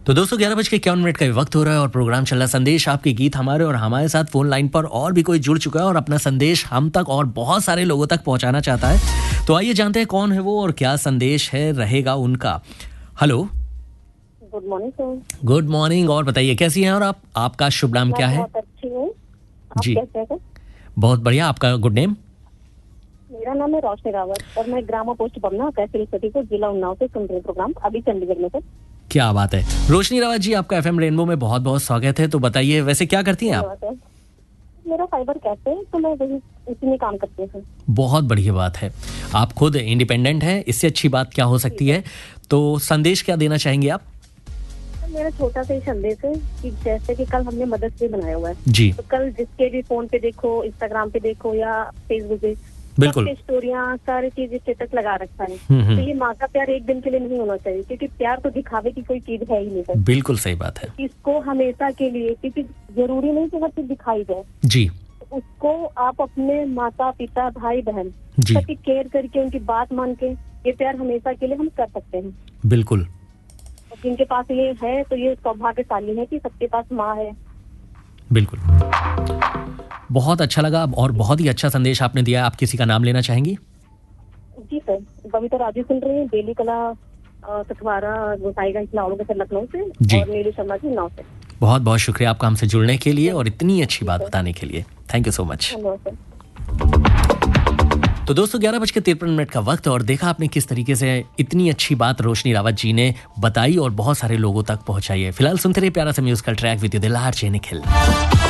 तो दोस्तों 11:51 का वक्त हो रहा है और प्रोग्राम चल रहा है संदेश आपके गीत हमारे, और हमारे साथ फोन लाइन पर और भी कोई जुड़ चुका है और अपना संदेश हम तक और बहुत सारे लोगों तक पहुंचाना चाहता है। तो आइए जानते हैं कौन है वो और क्या संदेश है रहेगा उनका। Hello, good morning sir. Good morning. और बताइए कैसी हैं और आपका शुभ नाम क्या है? बहुत अच्छी हूँ, आप जी कैसे हैं? बहुत बढ़िया। आपका गुड नेम? मेरा नाम है रोशनी रावत और मैं ग्राम पोस्ट बमना तहसील सिटी को जिला उन्नाव से सुन रही प्रोग्राम अभी चंडीगढ़ में सर। क्या बात है। रोशनी रावत जी, आपका एफएम रेनबो में बहुत बहुत स्वागत है। तो बताइए वैसे क्या करती हैं आप? मेरा फाइबर कैफे है तो मैं इसी में काम करती हूँ। बहुत बढ़िया बात है, आप खुद इंडिपेंडेंट हैं, इससे अच्छी बात क्या हो सकती है। तो संदेश क्या देना चाहेंगे आप? मेरा छोटा सा ही संदेश है कि जैसे कि कल हमने मदर्स डे बनाया हुआ है जी, तो कल जिसके भी फोन पे देखो, इंस्टाग्राम पे देखो या फेसबुक पे बिल्कुल स्टोरियाँ सारी चीजें स्टेटस लगा रखा है। हम्म। तो ये माँ का प्यार एक दिन के लिए नहीं होना चाहिए क्योंकि प्यार तो दिखावे की कोई चीज है ही नहीं सर। बिल्कुल सही बात है। इसको हमेशा के लिए, क्योंकि जरूरी नहीं कि हर चीज दिखाई जाए जी उसको आप अपने माता पिता भाई बहन जी सबकी केयर करके उनकी बात मान के ये प्यार हमेशा के लिए हम कर सकते हैं। बिल्कुल। और जिनके पास ये है तो ये सौभाग्यशाली है कि सबके पास माँ है। बिल्कुल, बहुत अच्छा लगा और बहुत ही अच्छा संदेश आपने दिया। आप किसी का नाम लेना चाहेंगी? जी सर, बबीता राजू सुन रही है, बेली कला सथवारा गोसाईगंज लाहौर से लखनऊ से और नीलू शर्मा जी नौ से। बहुत बहुत शुक्रिया आपका हमसे जुड़ने के लिए और इतनी अच्छी बात बताने के लिए। Thank you so much. तो दोस्तों 11:53 का वक्त और देखा आपने किस तरीके से इतनी अच्छी बात रोशनी रावत जी ने बताई और बहुत सारे लोगों तक पहुंचाई है। फिलहाल सुनते रहिए प्यारा सा म्यूजिकल ट्रैक विद दिलहार निखिल।